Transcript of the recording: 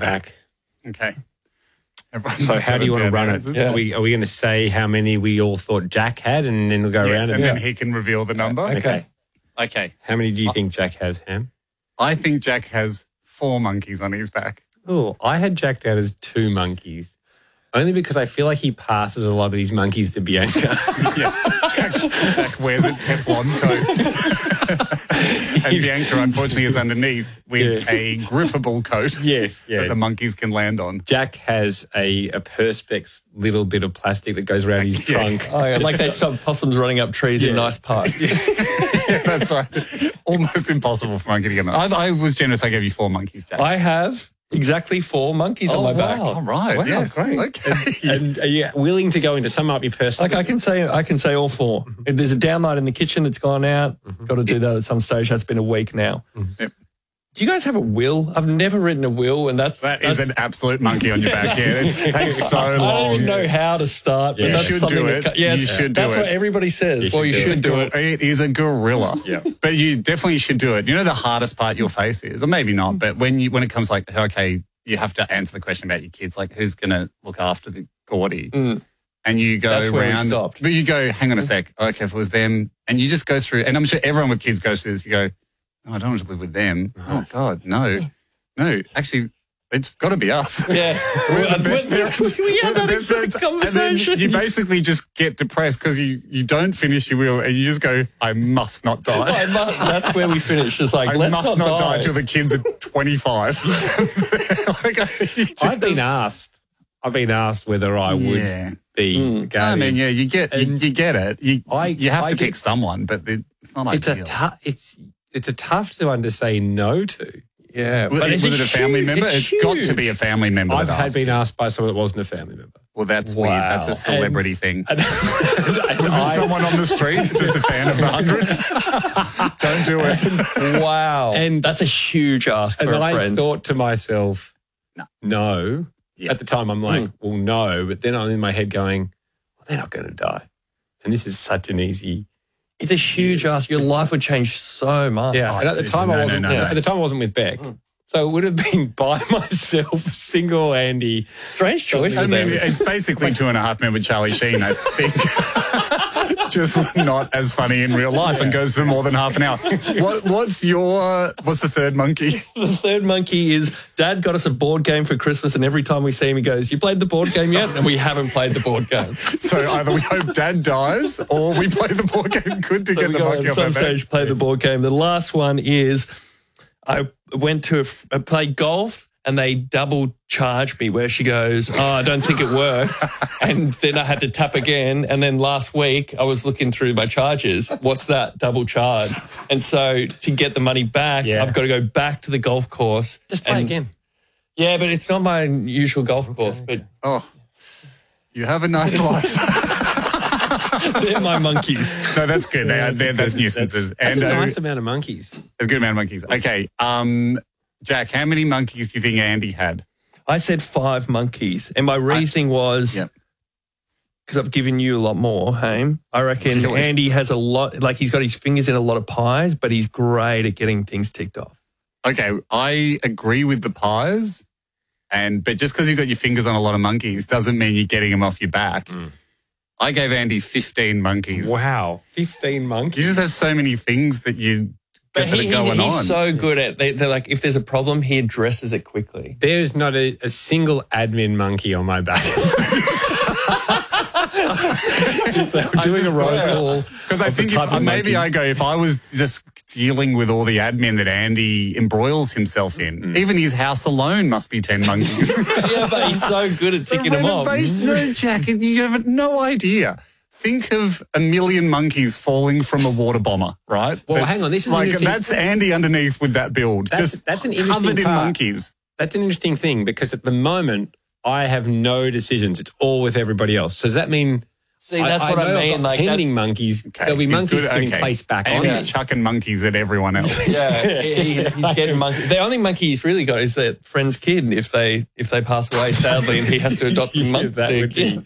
back. Okay. So how do you want to run it? Yeah. Are we going to say how many we all thought Jack had, and then we'll go around and then he can reveal the number? Okay. How many do you think Jack has, Ham? I think Jack has 4 monkeys on his back. Oh, I had Jack down as 2 monkeys. Only because I feel like he passes a lot of these monkeys to Bianca. Jack wears a Teflon coat. And Bianca, unfortunately, is underneath with a grippable coat that the monkeys can land on. Jack has a Perspex little bit of plastic that goes around his trunk. Oh, yeah, like they saw possums running up trees in nice parks. That's right. Almost impossible for a monkey to get on. I was generous. I gave you 4 monkeys, Jack. I have exactly 4 monkeys on my back. All right. Wow, yes. great. Okay. And are you willing to go into some might be personal? Like I can say all 4. If there's a downlight in the kitchen that's gone out, got to do that at some stage. That's been a week now. Yep. Do you guys have a will? I've never written a will, and that's is an absolute monkey on your back. Yeah, it takes so long. I don't even know how to start. But You that's should something do it. Yes, You should do that's it. what everybody says. You should do it. It is a gorilla. Yeah. But you definitely should do it. You know the hardest part you'll face is, or maybe not, but when it comes like, okay, you have to answer the question about your kids, like who's going to look after the Gordy? And you go That's where we around, stopped. but you go, hang on a sec. Okay, if it was them, and you just go through, and I'm sure everyone with kids goes through this. You go, oh, I don't want to live with them. Oh God, no. Actually, it's got to be us. Yes. We're the best parents. We had that exact conversation. And then you basically just get depressed because you don't finish your will and you just go, I must not die. That's where we finish. It's like, I let's must not die die until the kids are 25. I've been asked whether I would be guardian. I mean, you get it. You have to get- pick someone, but it's not ideal. It's a tough one to say no to. Yeah. Was it a family member? It's got to be a family member. I've that had asked been you. asked by someone that wasn't a family member. Well, that's weird. That's a celebrity thing. And Was it someone on the street? Just a fan of the 100? Don't do it. Wow. And that's a huge ask for And a I friend. thought to myself, no. Yeah. At the time, I'm like, well, no. But then I'm in my head going, well, they're not going to die. And this is such an easy. It's a huge ask. Your life would change so much. Yeah. And at the time, I wasn't. At the time, I wasn't with Beck. So it would have been by myself, single Andy. Strange choice. I mean, it's basically 2.5 Men with Charlie Sheen, I think. Just not as funny in real life and goes for more than half an hour. What's the third monkey? The third monkey is Dad got us a board game for Christmas, and every time we see him, he goes, "You played the board game yet?" And we haven't played the board game. So either we hope Dad dies or we play the board game good to get the monkey off our At some back. stage, play the board game. The last one is I went to play golf, and they double charged me where she goes, "Oh, I don't think it worked." And then I had to tap again. And then last week I was looking through my charges. What's that? Double charge. And so to get the money back, I've got to go back to the golf course. Just play again. Yeah, but it's not my usual golf course. But You have a nice life. they're my monkeys. No, that's good. That's nuisances. That's a nice amount of monkeys. A good amount of monkeys. Okay. Jack, how many monkeys do you think Andy had? I said 5 monkeys. And my reasoning was, because I've given you a lot more, Haim. I reckon Andy has a lot, like he's got his fingers in a lot of pies, but he's great at getting things ticked off. Okay, I agree with the pies, but just because you've got your fingers on a lot of monkeys doesn't mean you're getting them off your back. I gave Andy 15 monkeys. Wow, 15 monkeys. You just have so many things that you But that are going on. he's so good at, they're like, if there's a problem, he addresses it quickly. There's not a single admin monkey on my back. If they were doing a roll call. Because I think if I was just dealing with all the admin that Andy embroils himself in, even his house alone must be 10 monkeys. Yeah, but he's so good at ticking them off. No, Jack, you have no idea. Think of a million monkeys falling from a water bomber, right? Well, hang on. This is like interesting. that's Andy underneath with that build. That's an interesting covered in part. monkeys. That's an interesting thing because at the moment I have no decisions. It's all with everybody else. So does that mean? See, that's what I mean. Like pending monkeys. Okay, There'll be he's monkeys good. getting Okay. placed back on. Andy's chucking monkeys at everyone else. Yeah, he's getting monkeys. The only monkey he's really got is that friend's kid. If they pass away, sadly, and he has to adopt the That would kid.